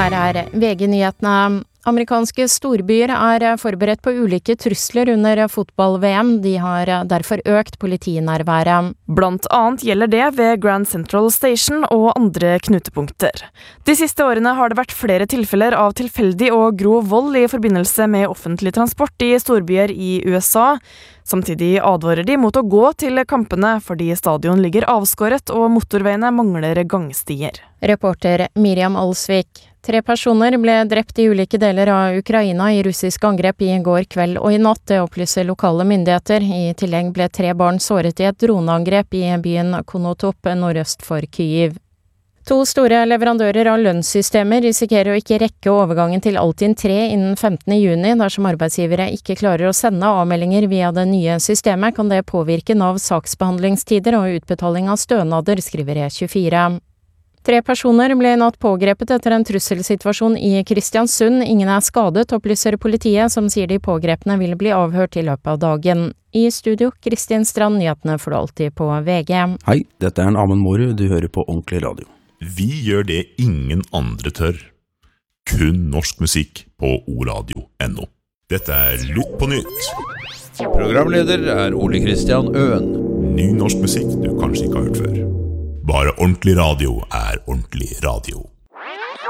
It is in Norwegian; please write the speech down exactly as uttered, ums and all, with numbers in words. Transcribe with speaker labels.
Speaker 1: Her er V G-nyhetene. Amerikanske storbyer er forberedt på ulike trusler under fotball-V M. De har derfor økt politinærværet.
Speaker 2: Blant annet gjelder det ved Grand Central Station og andre knutepunkter. De siste årene har det vært flere tilfeller av tilfeldig og grov vold i forbindelse med offentlig transport i storbyer i U S A. Samtidig advarer de mot å gå til kampene fordi stadion ligger avskåret og motorveiene mangler gangstier.
Speaker 1: Reporter Miriam Alsvik. Tre personer ble drept i ulike deler av Ukraina i russisk angrep i går kveld og i natt, det opplyser lokale myndigheter. I tillegg ble tre barn såret i et droneangrep i byen Konotop nordøst for Kyiv. To store leverandører av lønnssystemer risikerer å ikke rekke overgangen til Altinn tre innen femtende juni. Dersom arbeidsgivere ikke klarer å sende avmeldinger via det nye systemet, kan det påvirke Navs saksbehandlingstider og utbetaling av stønader, skriver E tjuefire. Tre personer ble i natt pågrepet etter en trusselsituasjon i Kristiansund. Ingen er skadet, opplyser politiet, som sier de pågrepne vil bli avhørt i løpet av dagen. I studio, Kristin Strand, nyhetene får du alltid på V G.
Speaker 3: Hei, dette er en Amund Mårud, du hører på Ordentlig Radio.
Speaker 4: Vi gjør det ingen andre tør. Kun norsk musikk på oradio punktum no. Dette er Lytt på nytt.
Speaker 5: Programleder er Ole Kristian Øen.
Speaker 4: Ny norsk musikk du kanskje ikke har hørt før. Bare ordentlig radio er ordentlig radio.